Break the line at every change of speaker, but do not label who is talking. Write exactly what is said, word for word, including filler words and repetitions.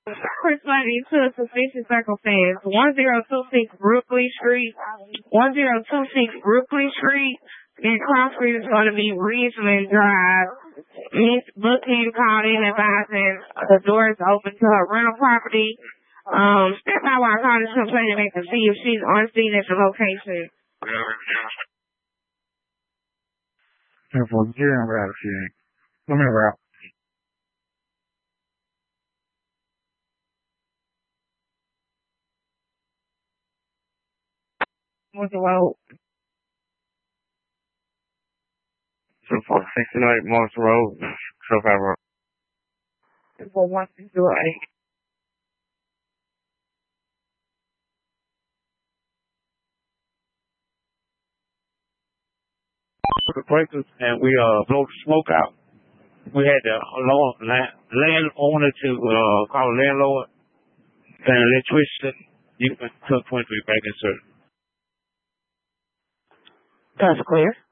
Responding to a suspicious circumstance. one zero two six Brooklyn Street. one zero two six Brooklyn Street. And cross street is going to be Ridgeland Drive. Miss Booking called in advising the door is open to her rental property. Um, that's how I called this complaint to see if she's on scene at the location.
For hearing about it, she ain't. Come here, Ralph.
What's the road?
two four six eight Morris Road, South Road.
two four one six zero eight.
The breakers and we uh blow the smoke out. We had the law, land, landowner to uh call the landlord and electricity. You can took twenty-three back in, sir.
That's clear.